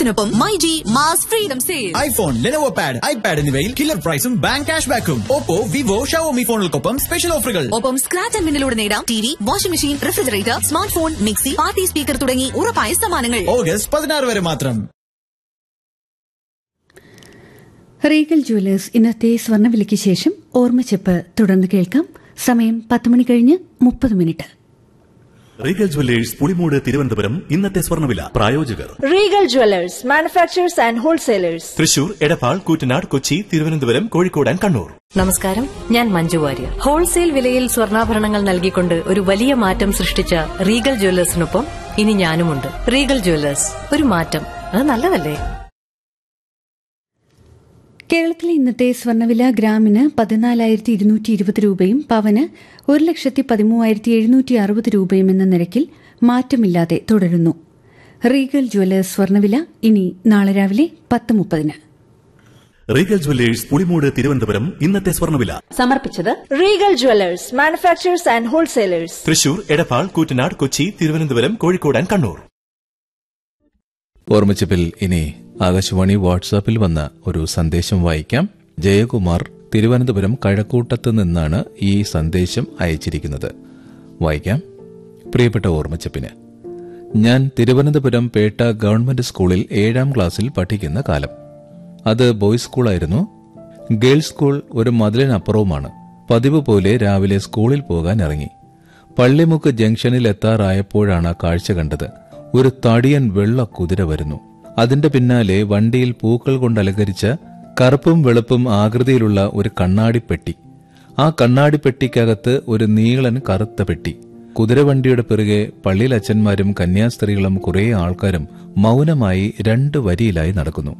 ഓണത്തിനൊപ്പം myG mass freedom sale. IPhone, Lenovo pad, iPad എന്നിവയിൽ killer പ്രൈസും bank cash ബാക്കും. Oppo, Vivo, Xiaomi ഫോണുകൾക്കൊപ്പം special ഓഫറുകൾ. ഒപ്പം സ്ക്രാച്ച് ആൻഡ് വിന്നിലൂടെ നേടാം TV, washing machine, refrigerator, smart phone, mixie, party speaker തുടങ്ങി ഉറപ്പായ സമ്മാനങ്ങൾ. ഓഗസ്റ്റ് 16 വരെ മാത്രം. റീഗൽ ജുവലേഴ്സ് ഇന്നത്തെ സ്വർണ്ണവിലയ്ക്ക് ശേഷം ഓർമ്മച്ചെപ്പ് തുടർന്ന് കേൾക്കാം. സമയം 10 മണി കഴിഞ്ഞ് 30 minute. Regal jewellers Pulimoodu Thiruvananthapuram ഇന്നത്തെ സ്വർണ്ണവില. പ്രായോജകർ Regal jewellers manufacturers and wholesalers. Thrissur, Edappal, Koottanad, Kochi, Thiruvananthapuram, Kozhikode and Kannur. നമസ്കാരം, ഞാൻ മഞ്ജു വാര്യർ. ഹോൾസെയിൽ വിലയിൽ സ്വർണ്ണാഭരണങ്ങൾ നൽകിക്കൊണ്ട് ഒരു വലിയ മാറ്റം സൃഷ്ടിച്ച റീഗൽ ജുവലേഴ്സിനൊപ്പം ഇനി ഞാനുമുണ്ട്. റീഗൽ ജുവലേഴ്സ്, ഒരു മാറ്റം, അത് നല്ലതല്ലേ? കേരളത്തിലെ ഇന്നത്തെ സ്വർണ്ണവില ഗ്രാമിന് 14,220 രൂപയും പവന് 1,13,760 രൂപയും എന്ന നിരക്കിൽ മാറ്റമില്ലാതെ തുടരുന്നു. റീഗൽ ജുവലേഴ്സ് സ്വർണ്ണവില ഇനി നാളെ രാവിലെ 10:30. റീഗൽ ജുവലേഴ്സ് പുളിമൂട് തിരുവനന്തപുരം ഇന്നത്തെ സ്വർണ്ണവില സമർപ്പിച്ചത് Regal jewellers manufacturers and wholesalers. Thrissur, Edappal, Koottanad, Kochi, Thiruvananthapuram, Kozhikode and Kannur. ഓർമ്മച്ചപ്പിൽ ഇനി ആകാശവാണി വാട്സാപ്പിൽ വന്ന ഒരു സന്ദേശം വായിക്കാം. ജയകുമാർ തിരുവനന്തപുരം കഴക്കൂട്ടത്ത് നിന്നാണ് ഈ സന്ദേശം അയച്ചിരിക്കുന്നത്. വായിക്കാം. പ്രിയപ്പെട്ട ഓർമ്മച്ചപ്പിന്, ഞാൻ തിരുവനന്തപുരം പേട്ട ഗവൺമെന്റ് സ്കൂളിൽ 7ാം ക്ലാസ്സിൽ പഠിക്കുന്ന കാലം. അത് ബോയ്സ് സ്കൂളായിരുന്നു. ഗേൾസ് സ്കൂൾ ഒരു മതിലിനപ്പുറവുമാണ്. പതിവ് പോലെ രാവിലെ സ്കൂളിൽ പോകാൻ ഇറങ്ങി. പള്ളിമുക്ക് ജംഗ്ഷനിൽ എത്താറായപ്പോഴാണ് കാഴ്ച കണ്ടത്. ഒരു തടിയൻ വെള്ള കുതിര വരുന്നു. അതിന്റെ പിന്നാലെ വണ്ടിയിൽ പൂക്കൾ കൊണ്ട് അലങ്കരിച്ച കറുപ്പും വെളുപ്പും ആകൃതിയിലുള്ള ഒരു കണ്ണാടിപ്പെട്ടി. ആ കണ്ണാടിപ്പെട്ടിക്കകത്ത് ഒരു നീളൻ കറുത്ത പെട്ടി. കുതിരവണ്ടിയുടെ പിറകെ പള്ളിയിലച്ചന്മാരും കന്യാസ്ത്രീകളും കുറേ ആൾക്കാരും മൌനമായി 2 വരിയിലായി നടക്കുന്നു.